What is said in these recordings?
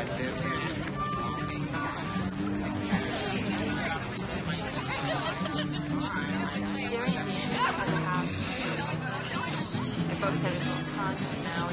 Jerry and Danny are at the house. Their folks had his own contest now.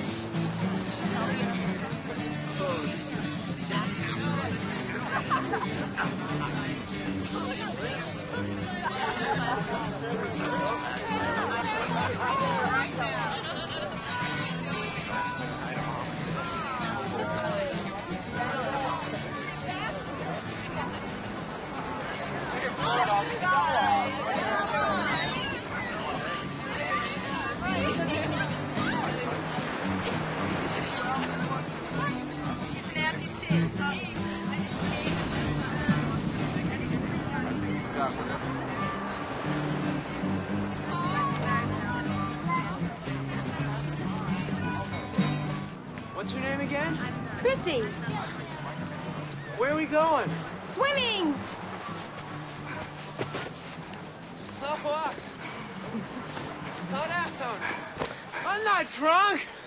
What's your name again? Chrissy. Where are we going? Swimming. Slow up. Slow down. I'm not drunk.